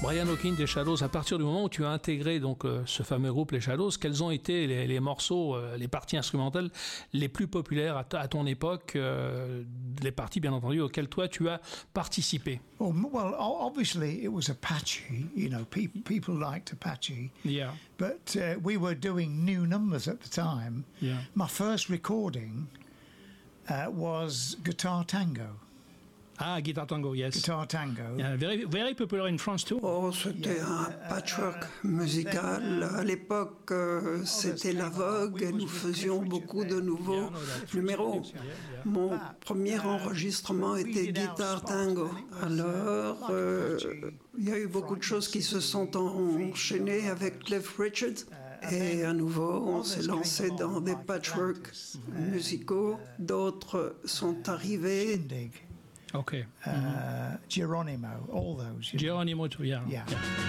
Brian Hawkins des Shadows, à partir du moment où tu as intégré donc ce fameux groupe les Shadows, quels ont été les morceaux, les parties instrumentales les plus populaires à ton époque, les parties bien entendu auxquelles toi tu as participé? Well, obviously it was Apache. You know, people liked Apache. Yeah. But we were doing new numbers at the time. Yeah. My first recording was Guitar Tango. Ah, Guitar Tango, yes. Guitar Tango. Yeah, very popular in France too. Oh, c'était un patchwork musical. À l'époque, c'était la vogue et nous faisions beaucoup de nouveaux numéros. Mon premier enregistrement était Guitar Tango. Alors, il y a eu beaucoup de choses qui se sont enchaînées avec Cliff Richard. Et à nouveau, on s'est lancé dans des patchwork musicaux. D'autres sont arrivés. Shindig. Okay. Geronimo, all those. Geronimo too, yeah. Yeah.